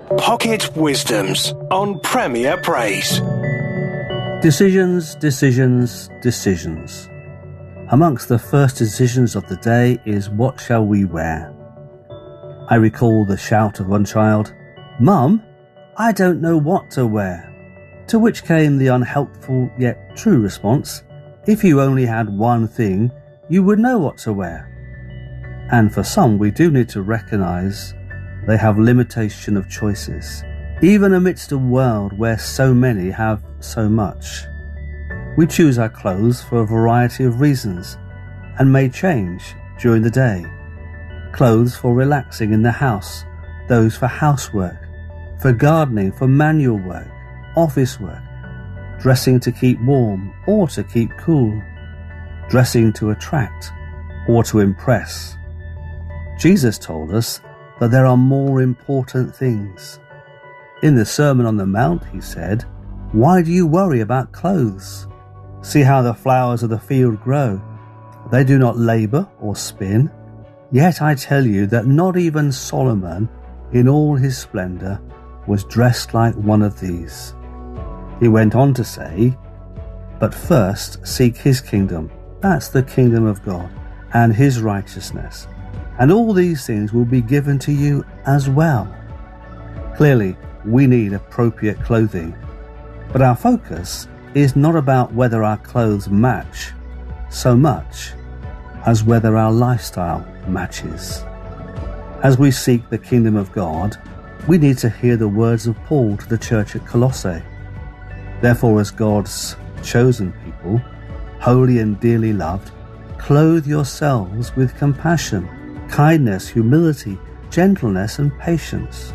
Pocket Wisdoms on Premier Praise. Decisions, decisions, decisions. Amongst the first decisions of the day is what shall we wear? I recall the shout of one child, "Mum, I don't know what to wear." To which came the unhelpful yet true response, "If you only had one thing, you would know what to wear." And for some, we do need to recognise they have limitation of choices, even amidst a world where so many have so much. We choose our clothes for a variety of reasons and may change during the day. Clothes for relaxing in the house, those for housework, for gardening, for manual work, office work, dressing to keep warm or to keep cool, dressing to attract or to impress. Jesus told us that there are more important things. In the Sermon on the Mount, he said, "Why do you worry about clothes? See how the flowers of the field grow. They do not labour or spin. Yet I tell you that not even Solomon, in all his splendour, was dressed like one of these." He went on to say, "But first seek his kingdom," that's the kingdom of God, "and his righteousness, and all these things will be given to you as well." Clearly, we need appropriate clothing, but our focus is not about whether our clothes match so much as whether our lifestyle matches. As we seek the kingdom of God, we need to hear the words of Paul to the church at Colossae. Therefore, as God's chosen people, holy and dearly loved, clothe yourselves with compassion, kindness, humility, gentleness, and patience.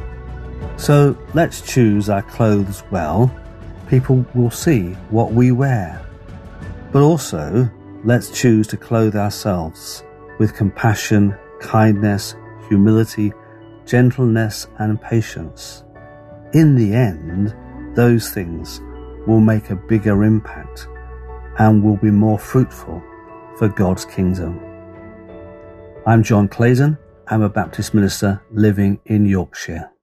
So let's choose our clothes well. People will see what we wear. But also, let's choose to clothe ourselves with compassion, kindness, humility, gentleness, and patience. In the end, those things will make a bigger impact and will be more fruitful for God's kingdom. I'm John Clayton. I'm a Baptist minister living in Yorkshire.